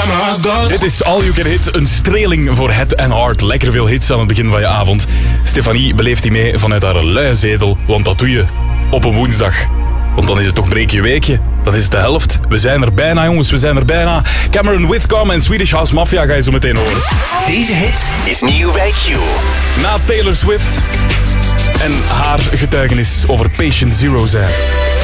where my heart goes. Dit is All You Can Hit, een streling voor Head and Heart. Lekker veel hits aan het begin van je avond. Stefanie beleeft die mee vanuit haar luie zetel, want dat doe je op een woensdag. Want dan is het toch breek je weekje. Dan is het de helft. We zijn er bijna, jongens. We zijn er bijna. Cameron Withcomb en Swedish House Mafia ga je zo meteen horen. Deze hit is nieuw bij Q. Na Taylor Swift en haar getuigenis over Patient Zero zijn.